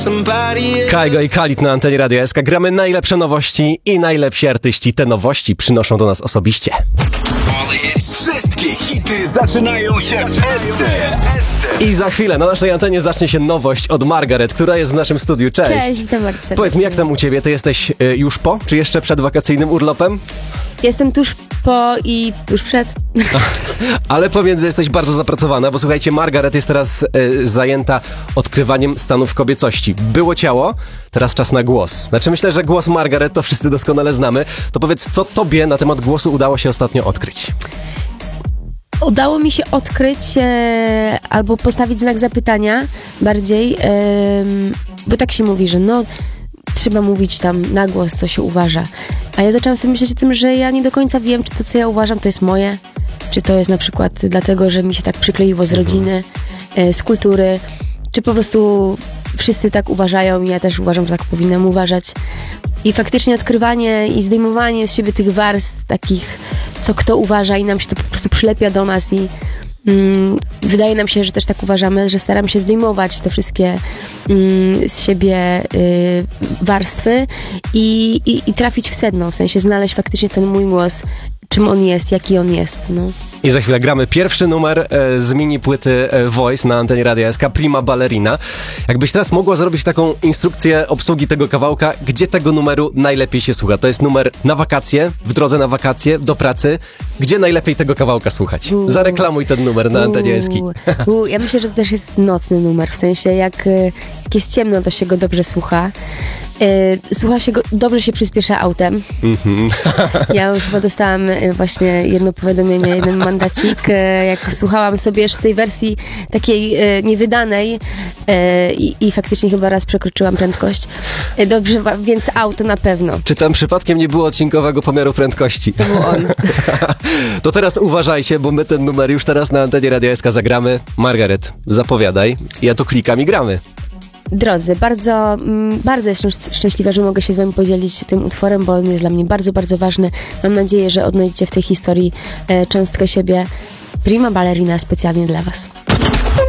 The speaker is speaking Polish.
Kaigo i Khalid na antenie Radia SK. Gramy najlepsze nowości i najlepsi artyści. Te nowości przynoszą do nas osobiście. Wszystkie hity zaczynają się w SC. I za chwilę na naszej antenie zacznie się nowość od Margaret, która jest w naszym studiu. Cześć. Cześć, witam bardzo serdecznie. Powiedz mi, jak tam u ciebie? Ty jesteś już po, czy jeszcze przed wakacyjnym urlopem? Jestem tuż po i tuż przed. Ale pomiędzy jesteś bardzo zapracowana, bo słuchajcie, Margaret jest teraz zajęta odkrywaniem stanów kobiecości. Było ciało, teraz czas na głos. Znaczy myślę, że głos Margaret to wszyscy doskonale znamy. To powiedz, co tobie na temat głosu udało się ostatnio odkryć? Udało mi się odkryć albo postawić znak zapytania bardziej, bo tak się mówi, że no trzeba mówić tam na głos, co się uważa. A ja zaczęłam sobie myśleć o tym, że ja nie do końca wiem, czy to, co ja uważam, to jest moje, czy to jest na przykład dlatego, że mi się tak przykleiło z rodziny, z kultury, czy po prostu wszyscy tak uważają i ja też uważam, że tak powinnam uważać. I faktycznie odkrywanie i zdejmowanie z siebie tych warstw takich, co kto uważa i nam się to po prostu przylepia do nas i wydaje nam się, że też tak uważamy, że staram się zdejmować te wszystkie z siebie warstwy i trafić w sedno, w sensie znaleźć faktycznie ten mój głos, czym on jest, jaki on jest, no. I za chwilę gramy pierwszy numer z mini płyty Voice na antenie Radia SK, Prima Ballerina. Jakbyś teraz mogła zrobić taką instrukcję obsługi tego kawałka, gdzie tego numeru najlepiej się słucha? To jest numer na wakacje, w drodze na wakacje, do pracy. Gdzie najlepiej tego kawałka słuchać? Zareklamuj ten numer na antenie SK. Ja myślę, że to też jest nocny numer, w sensie jak jest ciemno, to się go dobrze słucha. Słucha się go, dobrze się przyspiesza autem. Ja już chyba dostałam właśnie jedno powiadomienie, jeden mandacik, jak słuchałam sobie jeszcze tej wersji takiej niewydanej i faktycznie chyba raz przekroczyłam prędkość. Dobrze, więc auto na pewno. Czy tam przypadkiem nie było odcinkowego pomiaru prędkości? To był on. To teraz uważajcie, bo my ten numer już teraz na antenie Radia SK zagramy. Margaret, zapowiadaj. Ja tu klikam i gramy. Drodzy, bardzo jestem szczęśliwa, że mogę się z wami podzielić tym utworem, bo on jest dla mnie bardzo, bardzo ważny. Mam nadzieję, że odnajdziecie w tej historii cząstkę siebie. Prima Ballerina specjalnie dla was.